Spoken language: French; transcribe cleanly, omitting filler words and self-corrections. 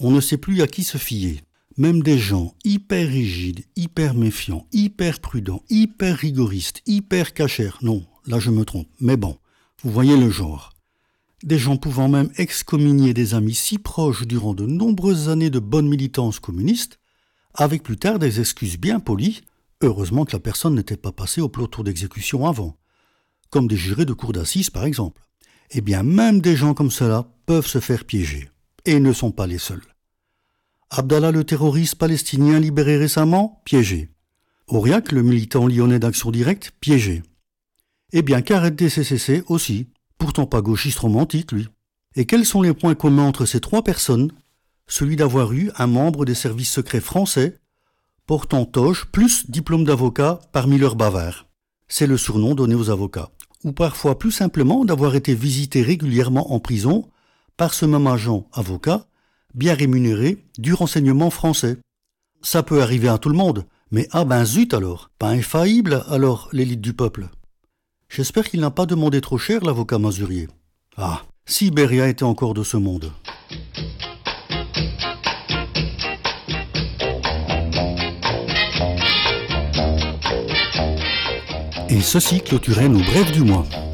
on ne sait plus à qui se fier. Même des gens hyper rigides, hyper méfiants, hyper prudents, hyper rigoristes, hyper cachers. Non, là je me trompe, mais bon, vous voyez le genre. Des gens pouvant même excommunier des amis si proches durant de nombreuses années de bonne militance communiste, avec plus tard des excuses bien polies, heureusement que la personne n'était pas passée au peloton d'exécution avant, comme des jurés de cour d'assises par exemple. Eh bien même des gens comme cela peuvent se faire piéger, et ne sont pas les seuls. Abdallah le terroriste palestinien libéré récemment, piégé. Auriac le militant lyonnais d'Action Directe, piégé. Eh bien Karet DCCC aussi, pourtant pas gauchiste romantique lui. Et quels sont les points communs entre ces trois personnes ? Celui d'avoir eu un membre des services secrets français, portant toge plus diplôme d'avocat parmi leurs bavards. C'est le surnom donné aux avocats. Ou parfois plus simplement d'avoir été visité régulièrement en prison par ce même agent avocat, bien rémunéré du renseignement français. Ça peut arriver à tout le monde, mais ah ben zut alors, pas infaillible alors l'élite du peuple. J'espère qu'il n'a pas demandé trop cher l'avocat Mazurier. Ah, si Beria était encore de ce monde. Et ceci clôturait nos brèves du mois.